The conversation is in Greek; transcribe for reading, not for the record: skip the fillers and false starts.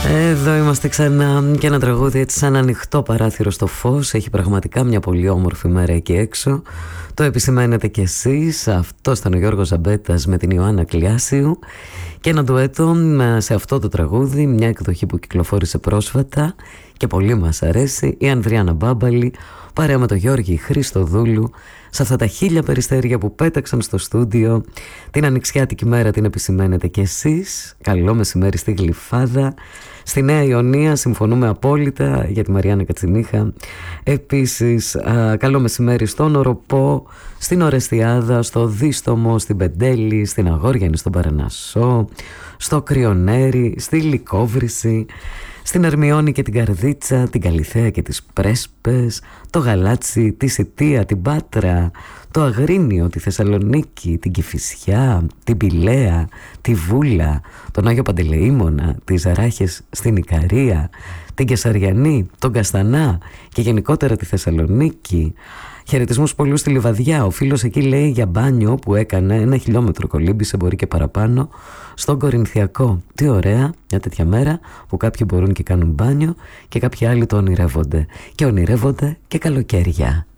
Εδώ είμαστε ξανά και ένα τραγούδι έτσι σαν ανοιχτό παράθυρο στο φως. Έχει πραγματικά μια πολύ όμορφη μέρα εκεί έξω. Το επισημαίνετε κι εσείς. Αυτός ήταν ο Γιώργος Ζαμπέτας με την Ιωάννα Κλιάσιου. Και ένα ντουέτο σε αυτό το τραγούδι, μια εκδοχή που κυκλοφόρησε πρόσφατα και πολύ μας αρέσει, η Ανδριάννα Μπάμπαλη παρέα με τον Γιώργη Χριστοδούλου, σε αυτά τα 1000 περιστέρια που πέταξαν στο στούντιο. Την ανοιξιάτικη μέρα την επισημαίνετε κι εσείς. Καλό μεσημέρι στη Γλυφάδα. Στη Νέα Ιωνία συμφωνούμε απόλυτα για τη Μαριάννα Κατσιμίχα. Επίσης καλό μεσημέρι στον Οροπό, στην Ορεστιάδα, στο Δίστομο, στην Πεντέλη, στην Αγόριανη, στον Παρανασσό, στο Κρυονέρι, στη Λυκόβρηση, στην Ερμιόνη και την Καρδίτσα, την Καλιθέα και τις Πρέσπες, το Γαλάτσι, τη Σιτία, την Πάτρα, το Αγρίνιο, τη Θεσσαλονίκη, την Κηφισιά, την Πηλαία, τη Βούλα, τον Άγιο Παντελεήμονα, τις Ζαράχες στην Ικαρία, την Κεσαριανή, τον Καστανά και γενικότερα τη Θεσσαλονίκη. Χαιρετισμούς πολλούς στη Λιβαδιά. Ο φίλος εκεί λέει για μπάνιο που έκανε 1 χιλιόμετρο κολύμπησε, μπορεί και παραπάνω, στον Κορινθιακό. Τι ωραία, μια τέτοια μέρα που κάποιοι μπορούν και κάνουν μπάνιο και κάποιοι άλλοι το ονειρεύονται. Και ονειρεύονται και καλοκαίρια.